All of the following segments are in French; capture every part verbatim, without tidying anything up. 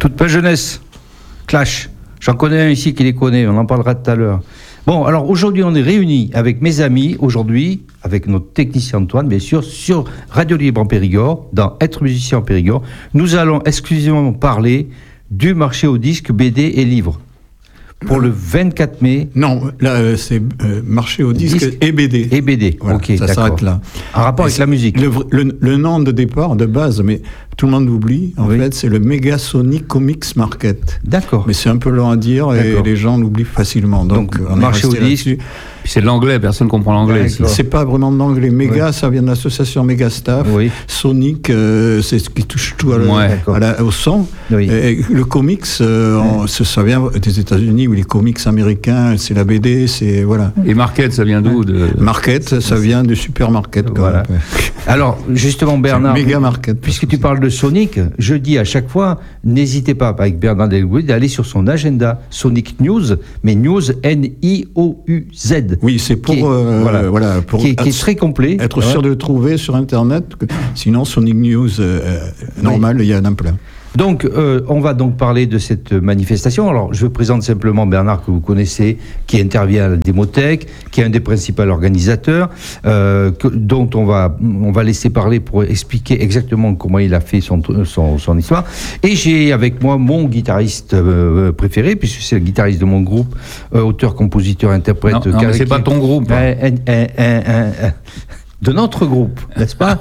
Toute ma jeunesse. Clash. J'en connais un ici qui les connaît, on en parlera tout à l'heure. Bon, alors aujourd'hui, on est réunis avec mes amis, aujourd'hui, avec notre technicien Antoine, bien sûr, sur Radio Libre en Périgord, dans Être musicien en Périgord. Nous allons exclusivement parler du marché au disque, B D et livres. Pour le vingt-quatre mai. Non, là, euh, c'est euh, marché au disque, disque et B D. Et B D, voilà, ok, ça d'accord. s'arrête là. En rapport et avec la musique. Le, le, le nom de départ, de base, mais tout le monde l'oublie, en oui. fait, c'est le Megasonic Comics Market. D'accord. Mais c'est un peu long à dire et d'accord. les gens l'oublient facilement. Donc, Donc on marché au disque. Puis c'est de l'anglais, personne ne comprend l'anglais. Ouais, c'est pas vraiment de l'anglais. Méga, oui. ça vient de l'association Megastaff. Oui. Sonic, euh, c'est ce qui touche tout à la, ouais. à la, au son. Oui. Et le comics, euh, oui. on, ça, ça vient des États-Unis, où les comics américains, c'est la B D, c'est voilà. Et Market, ça vient d'où de... Market, ça vient du supermarket. Voilà. Alors justement, Bernard, Méga Market. Puisque tu parles de Sonic, je dis à chaque fois, n'hésitez pas avec Bernard Delgouet d'aller sur son agenda Sonic News, mais News N I O U Z. Oui, c'est pour, est, euh, voilà, voilà, pour qui, est, qui est très complet. Être ouais. sûr de le trouver sur Internet. Sinon, Sonic News, euh, normal, oui. il y en a plein. Donc, euh, on va donc parler de cette manifestation. Alors, je présente simplement Bernard, que vous connaissez, qui intervient à la Démothèque, qui est un des principaux organisateurs, euh, que, dont on va, on va laisser parler pour expliquer exactement comment il a fait son, son, son histoire. Et j'ai avec moi mon guitariste euh, préféré, puisque c'est le guitariste de mon groupe, euh, auteur, compositeur, interprète. Non, non mais c'est pas ton groupe. Hein. Euh, euh, euh, euh, de notre groupe, n'est-ce pas?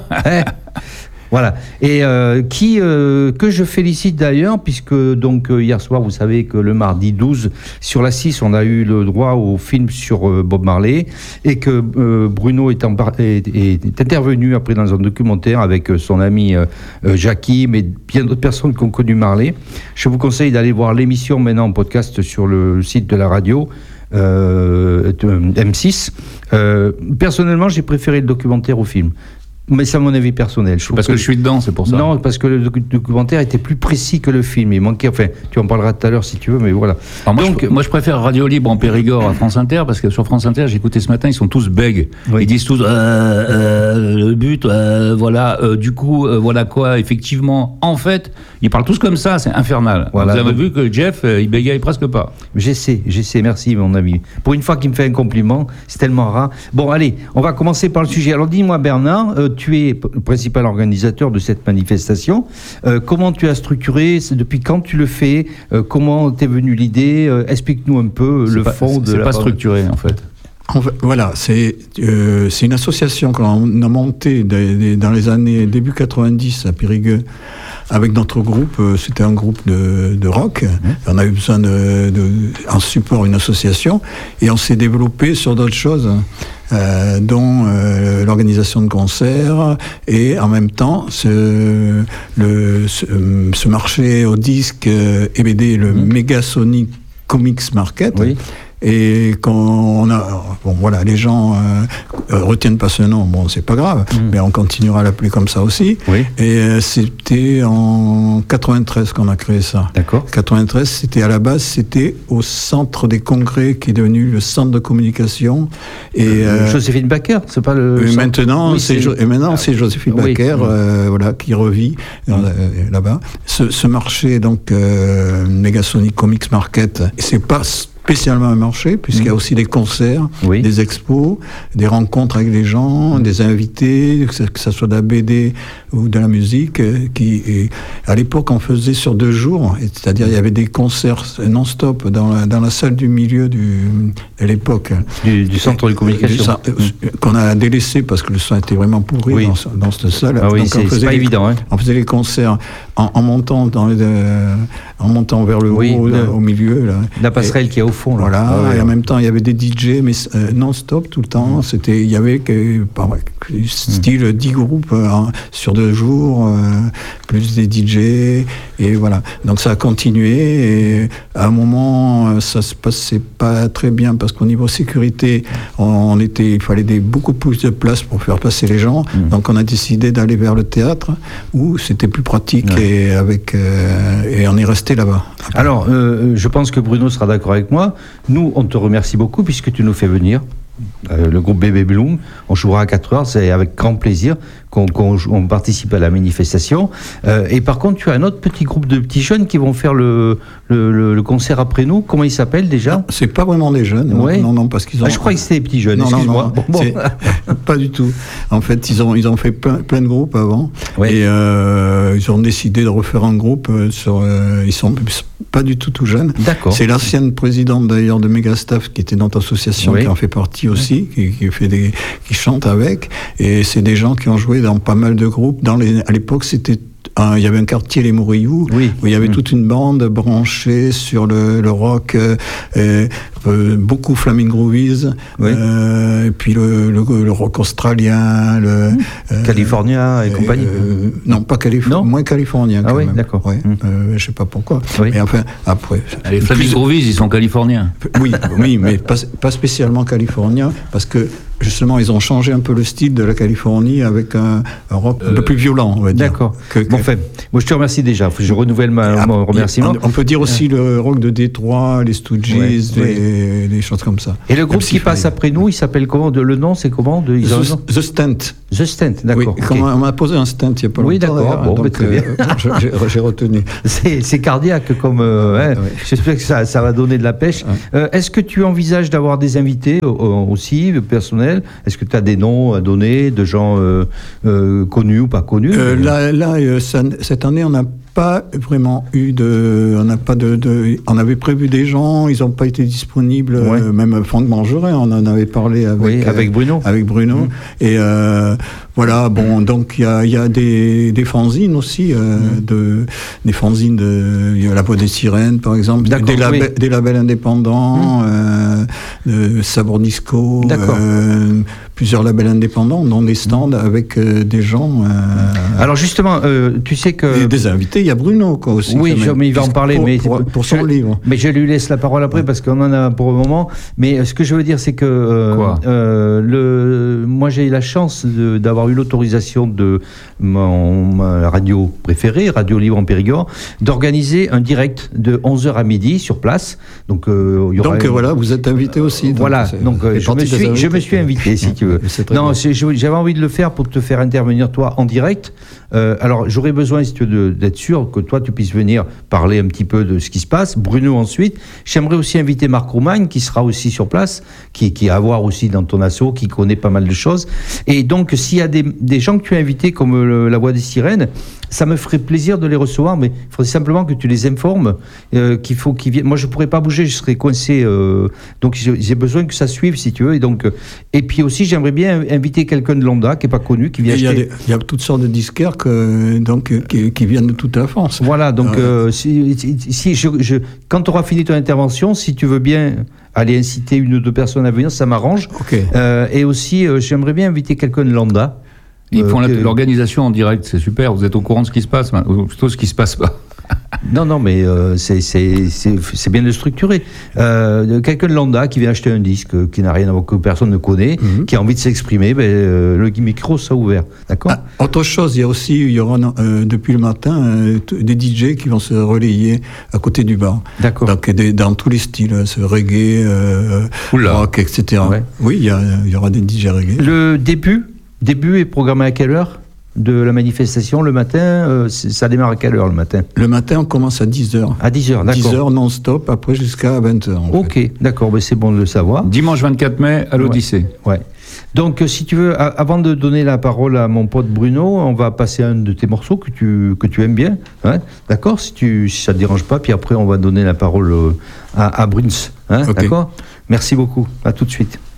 Voilà, et euh, qui euh, que je félicite d'ailleurs, puisque donc euh, hier soir, vous savez que le mardi douze, sur la six, on a eu le droit au film sur euh, Bob Marley, et que euh, Bruno est, en, est, est intervenu après dans un documentaire avec euh, son ami euh, euh, Jackie, mais bien d'autres personnes qui ont connu Marley. Je vous conseille d'aller voir l'émission maintenant en podcast sur le site de la radio. Euh, M six. Euh, personnellement, j'ai préféré le documentaire au film. Mais c'est mon avis personnel. Je parce que, que je suis dedans, c'est pour ça. Non, parce que le documentaire était plus précis que le film. Il manquait, enfin, tu en parleras tout à l'heure si tu veux, mais voilà. Alors moi, Donc, je, moi, je préfère Radio Libre en Périgord à France Inter, parce que sur France Inter, j'ai écouté ce matin, ils sont tous bègues. Oui. Ils disent tous, euh, euh, le but, euh, voilà, euh, du coup, euh, voilà quoi, effectivement. En fait, ils parlent tous comme ça, c'est infernal. Voilà, vous avez donc... vu que Jeff, euh, il bégaye presque pas. J'essaie, j'essaie, merci mon ami. Pour une fois qu'il me fait un compliment, c'est tellement rare. Bon, allez, on va commencer par le sujet. Alors dis-moi Bernard, euh, tu es le principal organisateur de cette manifestation. Euh, comment tu as structuré? Depuis quand tu le fais? euh, Comment t'es venue l'idée? euh, Explique-nous un peu c'est le pas, fond c'est, de c'est la... pas structuré en fait. En fait voilà, c'est, euh, c'est une association qu'on a montée de, de, dans les années début quatre-vingt-dix à Périgueux. Avec notre groupe, euh, c'était un groupe de, de rock. Mmh. On a eu besoin de, de, en support une association, et on s'est développé sur d'autres choses, euh, dont euh, l'organisation de concerts et en même temps ce, le, ce, ce marché au disque euh, et B D, le mmh. Megasonic Comics Market. Oui. Et quand on a, bon voilà, les gens euh, retiennent pas ce nom, bon c'est pas grave, mmh. mais on continuera à l'appeler comme ça aussi. Oui. Et euh, c'était en quatre-vingt-treize qu'on a créé ça. D'accord. quatre-vingt-treize, c'était à la base, c'était au centre des congrès qui est devenu le centre de communication. Et euh, Joséphine Baker, c'est pas le. Et maintenant, oui, c'est, c'est... Jo- et maintenant, c'est Joséphine oui. Baker, oui. Euh, voilà, qui revit mmh. euh, là-bas. Ce, ce marché, donc euh, Megasonic Comics Market, c'est pas spécialement un marché, puisqu'il y a aussi des concerts, oui. des expos, des rencontres avec les gens, mmh. des invités, que ce, que ce soit de la B D ou de la musique. Qui, et à l'époque, on faisait sur deux jours, c'est-à-dire il y avait des concerts non-stop dans la, dans la salle du milieu du, de l'époque. Du, du centre de communication. Du, mmh. Qu'on a délaissé parce que le son était vraiment pourri oui. dans, dans cette salle. Ah oui, Donc, c'est, c'est pas les, évident. Hein. On faisait les concerts en, en, montant, dans les, euh, en montant vers le oui, haut, le, là, au milieu. Là. La passerelle et, qui est au fond. Là. Voilà, ah, ouais, et en ouais. même temps, il y avait des D J, mais euh, non-stop tout le temps. Mmh. C'était, il y avait que, par, style mmh. dix groupes hein, sur deux jours, euh, plus des D J, et voilà. Donc ça a continué, et à un moment, ça se passait pas très bien, parce qu'au niveau sécurité, on, on était, il fallait des, beaucoup plus de place pour faire passer les gens. Mmh. Donc on a décidé d'aller vers le théâtre, où c'était plus pratique, ouais. et, avec, euh, et on est resté là-bas. Après. Alors, euh, je pense que Bruno sera d'accord avec moi. Nous, on te remercie beaucoup puisque tu nous fais venir. Euh, le groupe Bébé Bloom, on jouera à quatre heures, c'est avec grand plaisir qu'on, qu'on, on participe à la manifestation. Euh, et par contre, tu as un autre petit groupe de petits jeunes qui vont faire le, le, le, le concert après nous. Comment ils s'appellent déjà ? Non, c'est pas vraiment des jeunes. Ouais. Non, non, parce qu'ils ont. Ah, je crois que c'était des petits jeunes. Non, excuse-moi. non, non, bon, c'est... bon. Pas du tout. En fait, ils ont, ils ont fait plein, plein de groupes avant. Ouais. Et euh, ils ont décidé de refaire un groupe sur. Euh, ils sont pas du tout tout jeunes. D'accord. C'est l'ancienne présidente d'ailleurs de Megastaff qui était dans notre association, Oui. qui en fait partie aussi, qui, qui fait des, qui chante avec. Et c'est des gens qui ont joué dans pas mal de groupes. Dans les, à l'époque, c'était un, il y avait un quartier, les Mourioux, Oui. où il y avait Mmh. toute une bande branchée sur le, le rock, euh, euh, euh, beaucoup Flaming Groovies, Oui. euh, et puis le, le, le rock australien, le euh, California et euh, compagnie. euh, non, pas californien, Non moins californien. Ah quand oui, même. d'accord. Ouais, Mmh. euh, je sais pas pourquoi. Oui. Mais enfin, après. Les Flaming plus- Groovies, ils sont californiens. Oui, oui, mais pas, pas spécialement californien, parce que justement, ils ont changé un peu le style de la Californie avec un, un rock un peu plus violent, on va dire. D'accord. Que- que- Bon, enfin, moi je te remercie déjà. Je renouvelle ma, Ah, mon remerciement. On, on peut dire aussi le rock de Détroit, les Stooges, Ouais, les, ouais. les choses comme ça. Et le groupe Même qui si passe fallait- après nous, il s'appelle comment de, Le nom, c'est comment de, ils ont un nom The, The Stent. The Stent, d'accord. Oui, ok. comme on m'a posé un stent il n'y a pas Oui, longtemps. d'accord, d'ailleurs, bon, donc, mais très bien. euh, je- j'ai, j'ai retenu. C'est, c'est cardiaque comme. euh, hein. Ouais. J'espère que ça, ça va donner de la pêche. Ouais. Euh, est-ce que tu envisages d'avoir des invités euh, aussi, euh, personnels ? Est-ce que tu as des noms à donner, de gens euh, euh, connus ou pas connus ? Euh, là, là euh, ça- cette année, on n'a pas vraiment eu de. On n'a pas de, de- On avait prévu des gens, ils n'ont pas été disponibles. Ouais. euh, même Franck Mangerin, on en avait parlé avec. Oui, avec euh, Bruno. Avec Bruno. Mm. Et euh, voilà, bon, donc il y a, il y a des, des fanzines aussi, euh, Mm. de, des fanzines de. Il y a La Voix des Sirènes, par exemple. D'accord, Des, labe- oui. des labels indépendants, euh, de Sabor Disco. D'accord. euh, plusieurs labels indépendants, dont des stands avec euh, des gens. euh, Alors justement, euh, tu sais que. et des invités, il y a Bruno quoi aussi. Oui, quand je- même. mais il va en parler. Pour, mais pour, pour son je- livre. Mais je lui laisse la parole après parce qu'on en a pour le moment. Mais euh, ce que je veux dire, c'est que euh, Quoi euh, le, moi j'ai eu la chance de- d'avoir eu l'autorisation de mon, ma radio préférée, Radio Libre en Périgord, d'organiser un direct de onze heures à midi sur place. Donc, euh, il y aura Donc une- euh, voilà, vous êtes invité aussi. donc Voilà, c'est- donc euh, fait je, partie me des suis, je invités. me suis invité, si tu veux. C'est très Non, bien. c'est- je- j'avais envie de le faire pour te faire intervenir, toi, en direct. Euh, alors, j'aurais besoin, si tu veux, de- d'être sûr que toi, tu puisses venir parler un petit peu de ce qui se passe. Bruno, ensuite. J'aimerais aussi inviter Marc Roumagne, qui sera aussi sur place, qui, qui est à voir aussi dans ton asso, qui connaît pas mal de choses. Et donc, s'il y a des, des gens que tu as invités, comme le- La Voix des Sirènes, ça me ferait plaisir de les recevoir, mais il faudrait simplement que tu les informes euh, qu'il faut qu'ils viennent. Moi, je ne pourrais pas bouger, je serais coincé. euh, donc, j'ai j'ai besoin que ça suive, si tu veux. Et, donc, euh, et puis aussi, j'aimerais bien inviter quelqu'un de lambda, qui n'est pas connu, qui vient Il y, a acheter. des- il y a toutes sortes de disquaires que, donc, euh, qui, qui viennent de toute la France. Voilà, donc Ouais. euh, si, si- si je, je- quand tu auras fini ton intervention, si tu veux bien aller inciter une ou deux personnes à venir, ça m'arrange. Ok. Euh, et aussi, euh, j'aimerais bien inviter quelqu'un de lambda. Ils Euh, font la- que- l'organisation en direct, c'est super. Vous êtes au courant de ce qui se passe, hein, ou plutôt ce qui se passe pas. Non, non, mais euh, c'est- c'est c'est- c'est bien de structurer. Euh, quelqu'un de lambda qui vient acheter un disque euh, qui n'a rien à voir, que personne ne connaît, Mhm. qui a envie de s'exprimer, ben, euh, le micro sera ouvert. D'accord. Ah, autre chose, il y a aussi, il y aura euh, depuis le matin euh, t- des D J qui vont se relayer à côté du bar. D'accord. Donc des- dans tous les styles, euh, ce reggae, euh, Oula. rock, et cetera. Ouais. Oui, il y, a- il y aura des D J reggae. Le début, début est programmé à quelle heure de la manifestation le matin? euh, c'est- Ça démarre à quelle heure le matin? Le matin, on commence à dix heures. À dix heures, dix d'accord. heures non-stop, après jusqu'à vingt heures. en fait. Ok, d'accord, ben c'est bon de le savoir. Dimanche vingt-quatre mai à l'Odyssée. Ouais. Donc, euh, si tu veux, a- avant de donner la parole à mon pote Bruno, on va passer à un de tes morceaux que tu, que tu aimes bien. Hein, d'accord, si, tu, si ça ne te dérange pas. Puis après, on va donner la parole euh, à, à Bruns. Hein, Ok. d'accord. Merci beaucoup. À tout de suite.